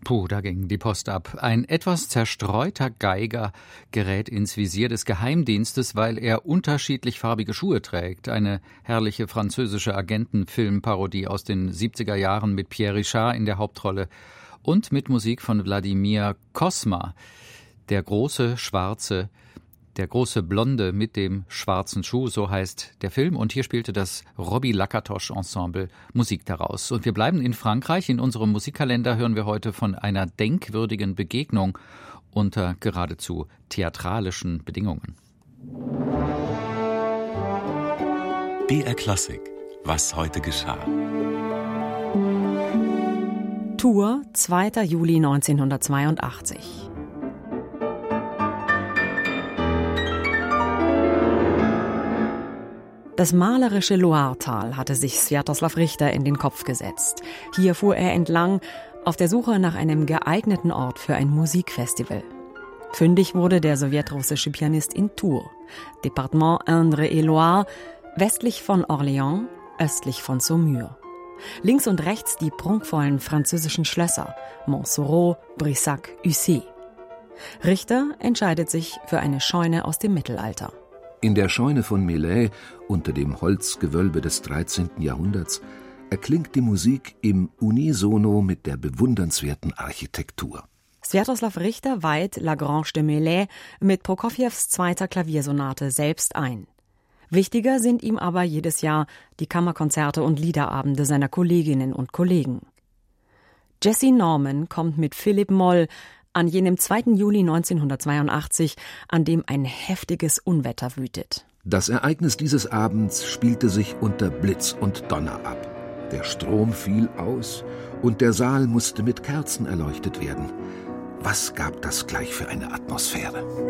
Puh, da ging die Post ab. Ein etwas zerstreuter Geiger gerät ins Visier des Geheimdienstes, weil er unterschiedlich farbige Schuhe trägt. Eine herrliche französische Agentenfilmparodie aus den 70er Jahren mit Pierre Richard in der Hauptrolle und mit Musik von Wladimir Cosma, der große Blonde mit dem schwarzen Schuh, so heißt der Film. Und hier spielte das Robbie Lakatosch Ensemble Musik daraus. Und wir bleiben in Frankreich. In unserem Musikkalender hören wir heute von einer denkwürdigen Begegnung unter geradezu theatralischen Bedingungen. BR Klassik. Was heute geschah. Tours, 2. Juli 1982. Das malerische Loiretal hatte sich Swiatoslav Richter in den Kopf gesetzt. Hier fuhr er entlang, auf der Suche nach einem geeigneten Ort für ein Musikfestival. Fündig wurde der sowjetrussische Pianist in Tours, Departement Indre-et-Loire, westlich von Orléans, östlich von Saumur. Links und rechts die prunkvollen französischen Schlösser Montsoreau, Brissac, Ussé. Richter entscheidet sich für eine Scheune aus dem Mittelalter. In der Scheune von Melay, unter dem Holzgewölbe des 13. Jahrhunderts, erklingt die Musik im Unisono mit der bewundernswerten Architektur. Swiatoslav Richter weiht La Grange de Melay mit Prokofjews 2. Klaviersonate selbst ein. Wichtiger sind ihm aber jedes Jahr die Kammerkonzerte und Liederabende seiner Kolleginnen und Kollegen. Jessye Norman kommt mit Philipp Moll an jenem 2. Juli 1982, an dem ein heftiges Unwetter wütet. Das Ereignis dieses Abends spielte sich unter Blitz und Donner ab. Der Strom fiel aus und der Saal musste mit Kerzen erleuchtet werden. Was gab das gleich für eine Atmosphäre?